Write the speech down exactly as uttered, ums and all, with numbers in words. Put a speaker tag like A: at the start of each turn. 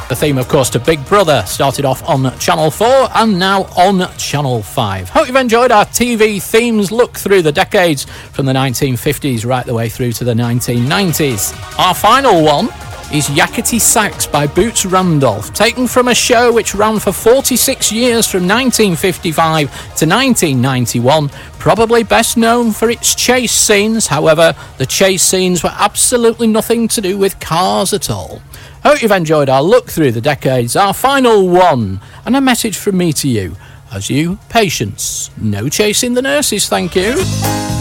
A: The theme, of course, to Big Brother started off on Channel four and now on Channel five. Hope you've enjoyed our T V themes look through the decades from the nineteen fifties right the way through to the nineteen nineties. Our final one is Yakety Sax by Boots Randolph, taken from a show which ran for forty-six years from nineteen fifty-five to nineteen ninety-one, probably best known for its chase scenes. However, the chase scenes were absolutely nothing to do with cars at all. Hope you've enjoyed our look through the decades, our final one, and a message from me to you. As you, patience, no chasing the nurses, thank you.